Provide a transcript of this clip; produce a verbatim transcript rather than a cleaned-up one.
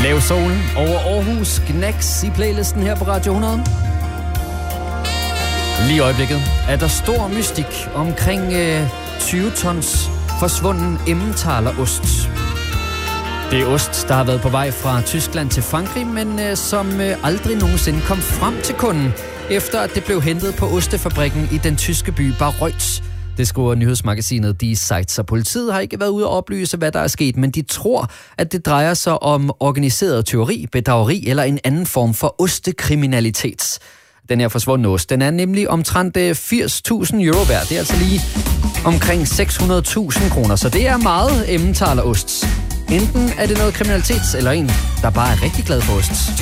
Lav solen over Aarhus, Knacks i playlisten her på Radio hundrede. Lige i øjeblikket er der stor mystik omkring øh, tyve tons forsvunden Emmentaler ost. Det er ost, der har været på vej fra Tyskland til Frankrig, men øh, som øh, aldrig nogensinde kom frem til kunden, efter at det blev hentet på ostefabrikken i den tyske by Bayreuth. Det skriver nyhedsmagasinet Die Zeit, så politiet har ikke været ude at oplyse, hvad der er sket, men de tror, at det drejer sig om organiseret tyveri, bedrageri eller en anden form for ostekriminalitet. Den her forsvundne ost, den er nemlig omtrent firs tusind euro værd. Det er altså lige omkring seks hundrede tusind kroner, så det er meget Emmentaler ost. Enten er det noget kriminalitet, eller en, der bare er rigtig glad for ost.